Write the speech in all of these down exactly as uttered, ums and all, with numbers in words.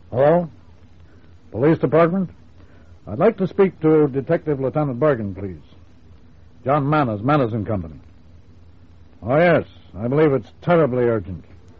Hello? Police Department? I'd like to speak to Detective Lieutenant Bergen, please. John Manners, Manners and Company. Oh, yes. I believe it's terribly urgent.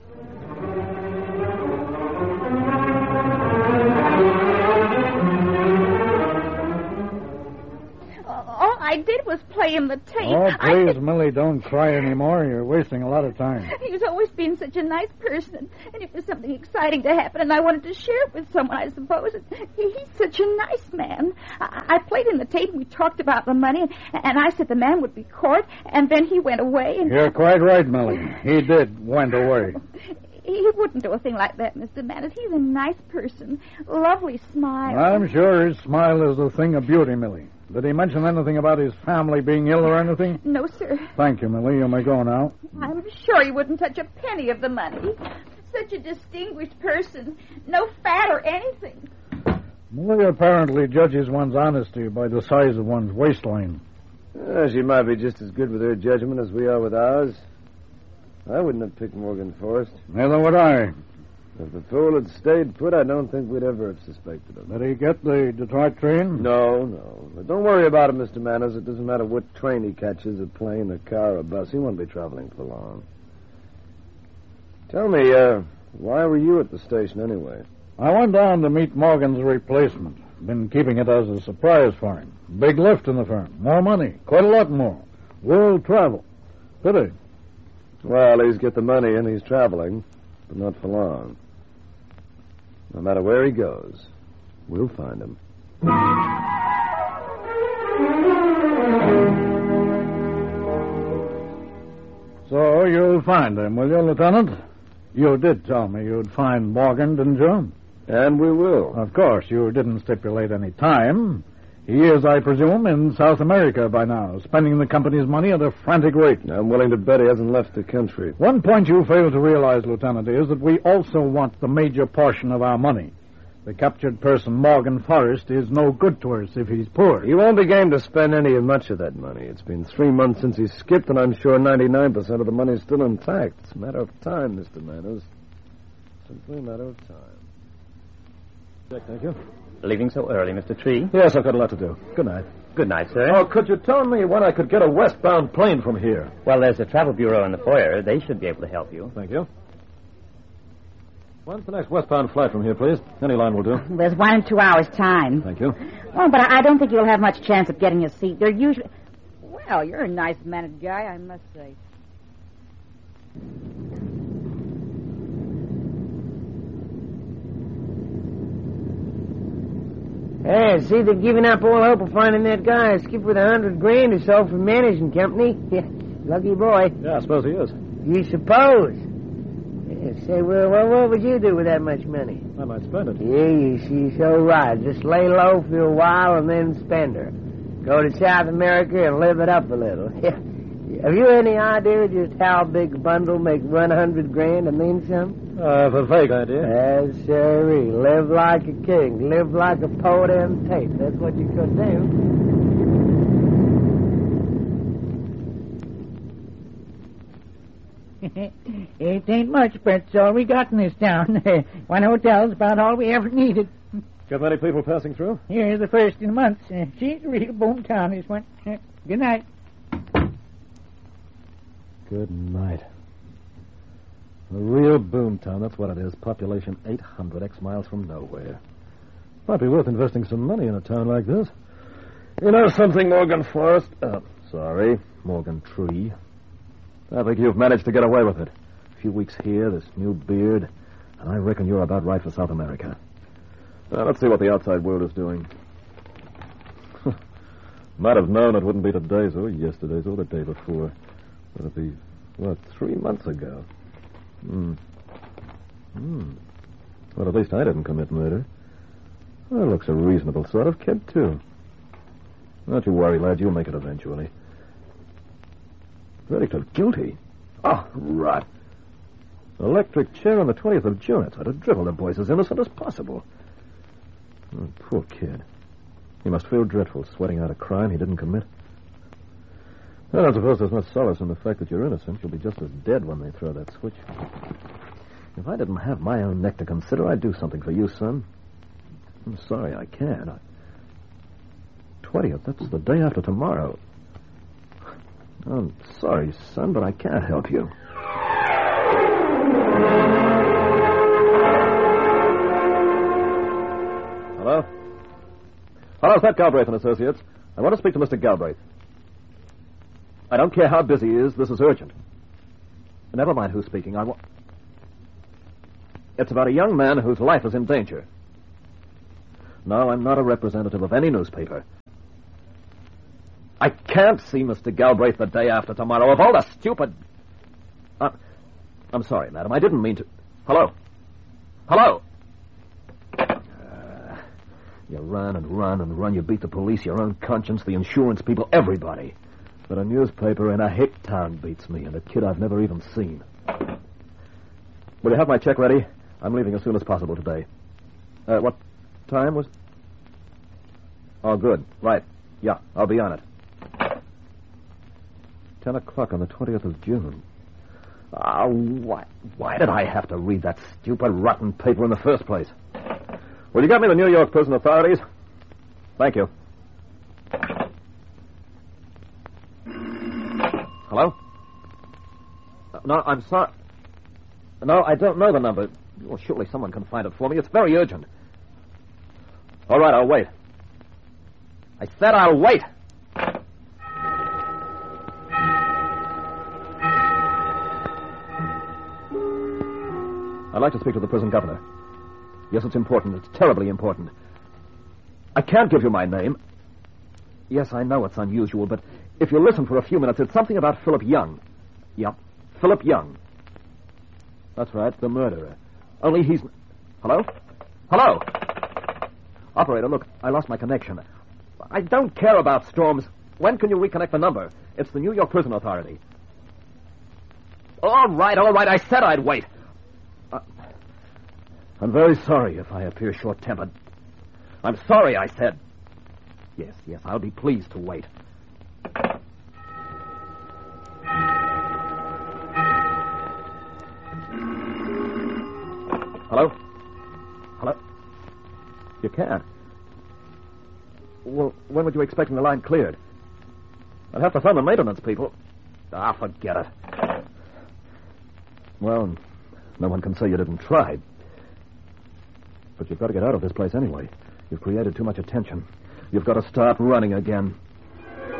All I did was play him the tape. Oh, please, I... Millie, don't cry anymore. You're wasting a lot of time. He's always been such a nice person. And if there's something exciting to happen and I wanted to share it with someone, I suppose, he's such a nice man. I, I played in the tape and we talked about the money, and I said the man would be caught, and then he went away. And... You're quite right, Millie. He did went away. He wouldn't do a thing like that, Mister Manners. He's a nice person. Lovely smile. I'm sure his smile is a thing of beauty, Millie. Did he mention anything about his family being ill or anything? No, sir. Thank you, Millie. You may go now. I'm sure he wouldn't touch a penny of the money. Such a distinguished person. No fat or anything. Millie apparently judges one's honesty by the size of one's waistline. Uh, she might be just as good with her judgment as we are with ours. I wouldn't have picked Morgan Forrest. Neither would I. If the fool had stayed put, I don't think we'd ever have suspected him. Did he get the Detroit train? No, no. But don't worry about him, Mister Manners. It doesn't matter what train he catches, a plane, a car, or a bus. He won't be traveling for long. Tell me, uh, why were you at the station anyway? I went down to meet Morgan's replacement. Been keeping it as a surprise for him. Big lift in the firm. More money. Quite a lot more. World travel. Pity. Well, he's got the money and he's traveling, but not for long. No matter where he goes, we'll find him. So you'll find him, will you, Lieutenant? You did tell me you'd find Morgan, didn't you? And we will. Of course, you didn't stipulate any time. He is, I presume, in South America by now, spending the company's money at a frantic rate. I'm willing to bet he hasn't left the country. One point you fail to realize, Lieutenant, is that we also want the major portion of our money. The captured person, Morgan Forrest, is no good to us if he's poor. He won't be game to spend any or much of that money. It's been three months since he skipped, and I'm sure ninety-nine percent of the money is still intact. It's a matter of time, Mister Manners. Simply a matter of time. Jack, thank you. Leaving so early, Mister Tree? Yes, I've got a lot to do. Good night. Good night, sir. Oh, could you tell me when I could get a westbound plane from here? Well, there's a travel bureau in the foyer. They should be able to help you. Thank you. When's the next westbound flight from here, please? Any line will do. There's one in two hours' time. Thank you. Oh, but I don't think you'll have much chance of getting a seat. They're usually... Well, you're a nice-mannered guy, I must say. Hey, see, they're giving up all hope of finding that guy who skipped with a hundred grand or so from managing company. Lucky boy. Yeah, I suppose he is. You suppose? Yeah, say, well, well, what would you do with that much money? I might spend it. Yeah, you see, so right. Just lay low for a while and then spend her. Go to South America and live it up a little. Have you any idea just how big a bundle make one hundred grand and then some? I have a vague idea. Yes, sirree. Live like a king. Live like a poet on tape. That's what you could do. It ain't much, but it's all we got in this town. One hotel's about all we ever needed. Got many people passing through? Here's the first in months. Uh, she's a real boom town, this one. Uh, good night. Good night. A real boom town, that's what it is. Population eight hundred X miles from nowhere. Might be worth investing some money in a town like this. You know something, Morgan Forrest? Uh, sorry, Morgan Tree. I think you've managed to get away with it. A few weeks here, this new beard, and I reckon you're about right for South America. Now, let's see what the outside world is doing. Might have known it wouldn't be today's or yesterday's or the day before. But it'd be, what, three months ago? Hmm. Hmm. Well, at least I didn't commit murder. Well, looks a reasonable sort of kid, too. Don't you worry, lad. You'll make it eventually. Verdict of guilty? Oh, rot. Electric chair on the twentieth of June. That's how to dribble the boy's as innocent as possible. Oh, poor kid. He must feel dreadful, sweating out a crime he didn't commit. Well, I suppose there's no solace in the fact that you're innocent. You'll be just as dead when they throw that switch. If I didn't have my own neck to consider, I'd do something for you, son. I'm sorry I can't. I... twentieth, that's the day after tomorrow. I'm sorry, son, but I can't help you. Hello? Hello, is that Galbraith and Associates? I want to speak to Mister Galbraith. I don't care how busy he is. This is urgent. Never mind who's speaking. I want... It's about a young man whose life is in danger. No, I'm not a representative of any newspaper. I can't see Mister Galbraith the day after tomorrow. Of all the stupid... Uh, I'm sorry, madam. I didn't mean to... Hello? Hello? Uh, you run and run and run. You beat the police, your own conscience, the insurance people, everybody. But a newspaper in a hick town beats me, and a kid I've never even seen. Will you have my check ready? I'm leaving as soon as possible today. Uh, what time was... Oh, good. Right. Yeah, I'll be on it. Ten o'clock on the twentieth of June. Oh, why, why did I have to read that stupid, rotten paper in the first place? Will you get me the New York prison authorities? Thank you. Hello? Uh, no, I'm sorry. No, I don't know the number. Well, surely someone can find it for me. It's very urgent. All right, I'll wait. I said I'll wait. I'd like to speak to the prison governor. Yes, it's important. It's terribly important. I can't give you my name. Yes, I know it's unusual, but if you listen for a few minutes, it's something about Philip Young. Yep, Philip Young. That's right, the murderer. Only he's... Hello? Hello? Operator, look, I lost my connection. I don't care about storms. When can you reconnect the number? It's the New York Prison Authority. All right, all right, I said I'd wait. Uh, I'm very sorry if I appear short-tempered. I'm sorry, I said. Yes, yes, I'll be pleased to wait. Hello? Hello? You can't. Well, when would you expect the line cleared? I'd have to phone the maintenance people. Ah, forget it. Well, no one can say you didn't try. But you've got to get out of this place anyway. You've created too much attention. You've got to start running again.